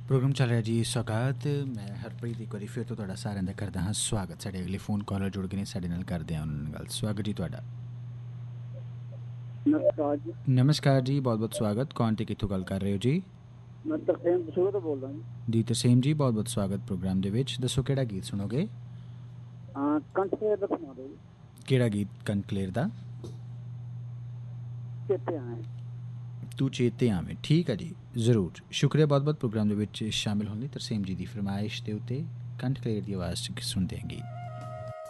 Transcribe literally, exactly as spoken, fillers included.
Programme ਚੱਲ ਰਿਹਾ ਜੀ ਸੌਗਾਤ। ਮੈਂ ਹਰਪ੍ਰੀਤ ਇੱਕ ਵਾਰੀ ਫਿਰ ਤੋਂ ਤੁਹਾਡਾ ਸਾਰਿਆਂ ਦਾ ਕਰਦਾ ਹਾਂ ਸਵਾਗਤ। ਸਾਡੇ ਅਗਲੇ ਫੋਨ ਕਾਲਰ ਜੁੜ ਗਏ ਨੇ, ਸਾਡੇ ਨਾਲ ਕਰਦੇ ਹਾਂ ਉਹਨਾਂ ਨਾਲ ਗੱਲ। ਸਵਾਗਤ ਜੀ ਤੁਹਾਡਾ। ਨਮਸਕਾਰ ਜੀ। ਨਮਸਕਾਰ ਜੀ, ਬਹੁਤ ਬਹੁਤ ਸਵਾਗਤ। ਕੌਣ ਤੇ ਕਿੱਥੋਂ ਗੱਲ ਕਰ ਰਹੇ ਹੋ ਜੀ? ਮੈਂ ਤਰਸੇਮ ਦਸੂਹੇ ਤੋਂ ਬੋਲਦਾ ਜੀ। ਜੀ ਤਰਸੇਮ ਜੀ, ਬਹੁਤ ਬਹੁਤ ਸਵਾਗਤ ਪ੍ਰੋਗਰਾਮ ਦੇ ਵਿੱਚ। ਦੱਸੋ ਕਿਹੜਾ ਗੀਤ ਸੁਣੋਗੇ? ਹਾਂ, ਕੰਠੇ ਦਾ ਸੁਣਾ ਦਿਓ ਜੀ। ਕਿਹੜਾ ਗੀਤ? ਕੰਠਕਲੇਰ ਦਾ ਚੇਤੇ ਆਏ ਤੂੰ ਚੇਤੇ ਆਵੇਂ। ਠੀਕ ਹੈ ਜੀ, ਜ਼ਰੂਰ। ਸ਼ੁਕਰੀਆ ਬਹੁਤ ਬਹੁਤ ਪ੍ਰੋਗਰਾਮ ਦੇ ਵਿੱਚ ਸ਼ਾਮਿਲ ਹੋਣ ਲਈ। ਤਰਸੇਮ ਜੀ ਦੀ ਫਰਮਾਇਸ਼ ਦੇ ਉੱਤੇ ਕੰਠਕਲੇਰ ਦੀ ਆਵਾਜ਼ 'ਚ ਸੁਣਦੇ ਹਾਂ ਗੀਤ।